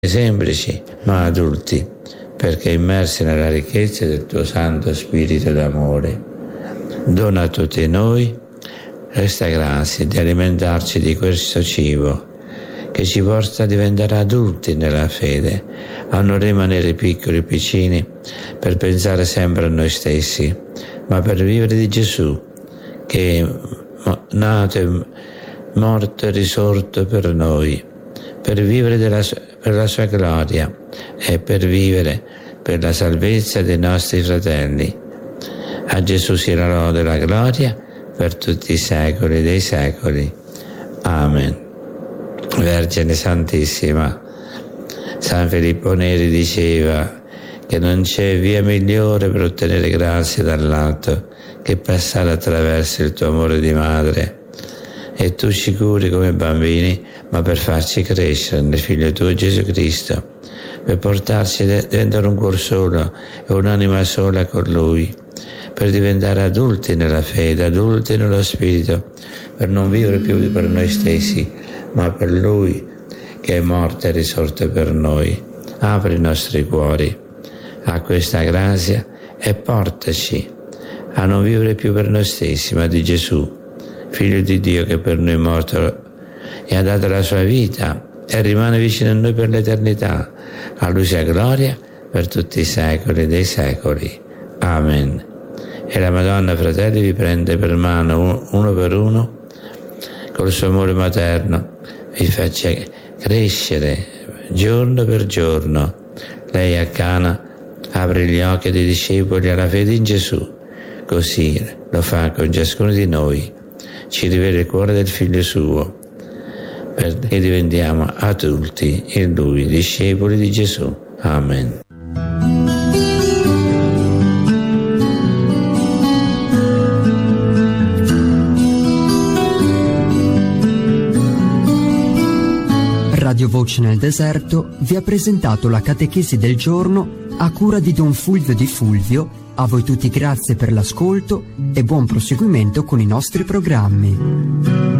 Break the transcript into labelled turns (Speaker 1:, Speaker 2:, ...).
Speaker 1: semplici ma adulti, perché immersi nella ricchezza del tuo Santo Spirito d'amore. Dona a tutti noi questa grazia di alimentarci di questo cibo che ci porta a diventare adulti nella fede, a non rimanere piccoli e piccini per pensare sempre a noi stessi, ma per vivere di Gesù, che è nato, morto e risorto per noi, per vivere per la sua gloria e per vivere per la salvezza dei nostri fratelli. A Gesù sia la lode e la gloria per tutti i secoli dei secoli. Amen. Vergine Santissima, San Filippo Neri diceva che non c'è via migliore per ottenere grazia dall'alto che passare attraverso il tuo amore di madre. E tu ci curi come bambini, ma per farci crescere nel Figlio tuo Gesù Cristo, per portarci a diventare un cuore solo e un'anima sola con Lui, per diventare adulti nella fede, adulti nello Spirito, per non vivere più per noi stessi, ma per Lui che è morto e risorto per noi. Apri i nostri cuori a questa grazia e portaci a non vivere più per noi stessi, ma di Gesù, Figlio di Dio che per noi è morto e ha dato la sua vita e rimane vicino a noi per l'eternità. A Lui sia gloria per tutti i secoli dei secoli. Amen. E la Madonna, fratelli, vi prende per mano uno per uno, col suo amore materno, vi faccia crescere giorno per giorno. Lei a Cana apre gli occhi dei discepoli alla fede in Gesù, così lo fa con ciascuno di noi, ci rivela il cuore del Figlio suo, perché diventiamo adulti in Lui, discepoli di Gesù. Amen.
Speaker 2: Radio Voce nel Deserto vi ha presentato la catechesi del giorno a cura di Don Fulvio Di Fulvio. A voi tutti grazie per l'ascolto e buon proseguimento con i nostri programmi.